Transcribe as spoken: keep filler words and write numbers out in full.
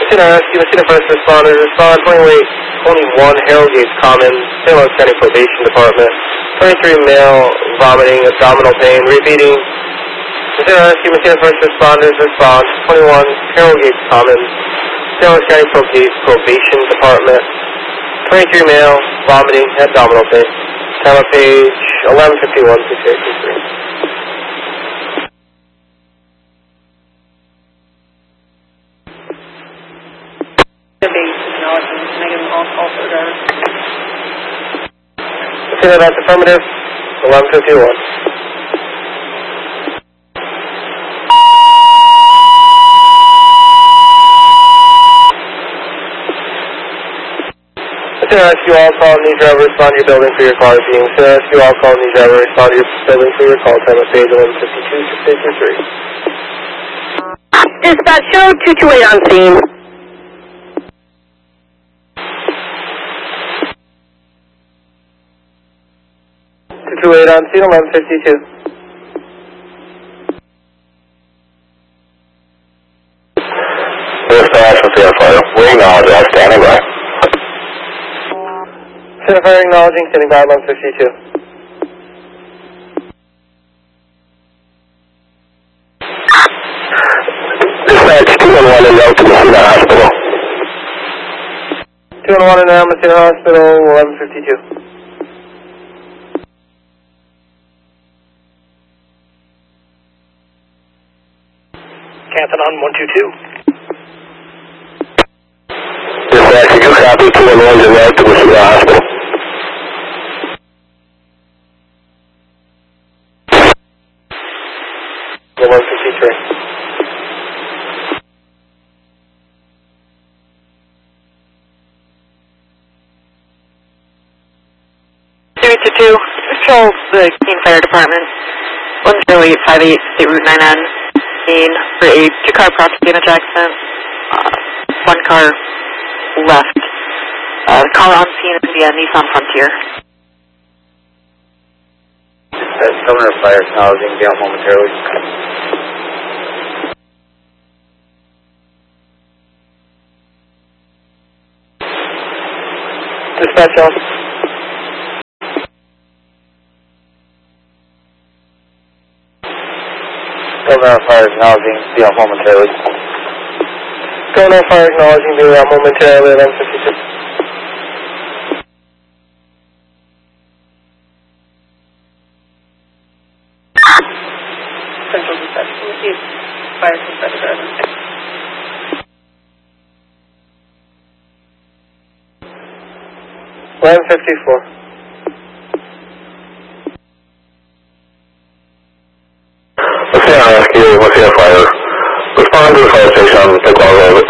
Messina Rescue, Messina First Responders, respond twenty-eight twenty-one Harold Gates Common, Saint Louis County Probation Department, twenty-three male, vomiting, abdominal pain, repeating. Messina Rescue, Messina First Responders, respond twenty-one Harold Gates Common, Saint Louis County Probation Department, twenty-three male, vomiting, abdominal pain. Time of page eleven fifty-one, six eight two three. Messina, that's affirmative, eleven fifty-one. Messina Rescue, all call, need driver, respond to your building for your car being. Messina Rescue, all call, need driver, respond to your building for your call. Time of page eleven fifty-two, six eight two three. Dispatch, show two two eight on scene. two two eight on scene, eleven fifty-two. Dispatch, Messina Fire. We acknowledge that, standing by. Messina Fire acknowledging, standing by, eleven fifty-two. Dispatch, two one one and now to Messina Hospital. two one one and now, Messina Hospital, eleven fifty-two. Canton on one two two. Dispatch, you copy two one one and now to Messina Hospital. eleven fifty-three. three two two, control the Keene Fire Department, one zero eight five eight, State Route nine N, scene for a two-car property damage accident, uh, one car left. Uh, the car on scene is going to be a Nissan Frontier. Governor Fire acknowledging, be out momentarily. Dispatch on. Governor Fire acknowledging, be out momentarily. Governor Fire acknowledging, be out momentarily, eleven fifty-two. Central Dispatch, receive fire suspected driver. eleven fifty-four. Messina Rescue, Messina Fire. Respond to the fire station, take all over.